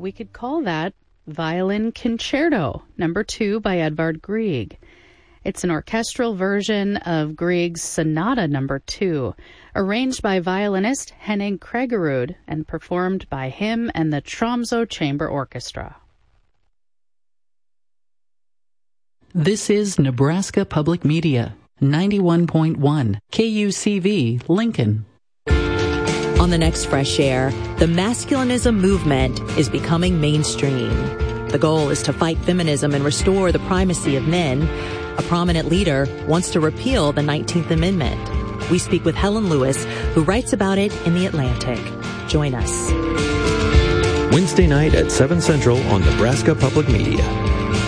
we could call that Violin Concerto, number 2 by Edvard Grieg. It's an orchestral version of Grieg's Sonata number 2, arranged by violinist Henning Kraggerud and performed by him and the Tromsø Chamber Orchestra. This is Nebraska Public Media, 91.1 KUCV, Lincoln. On the next Fresh Air, the masculinism movement is becoming mainstream. The goal is to fight feminism and restore the primacy of men. A prominent leader wants to repeal the 19th Amendment. We speak with Helen Lewis, who writes about it in The Atlantic. Join us. Wednesday night at 7 Central on Nebraska Public Media.